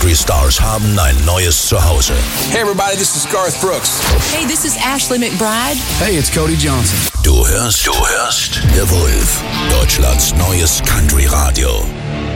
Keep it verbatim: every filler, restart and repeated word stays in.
Country Stars haben ein neues Zuhause. Hey everybody, this is Garth Brooks. Hey, this is Ashley McBryde. Hey, it's Cody Johnson. Du hörst, du hörst The Wolf, Deutschlands neues Country Radio.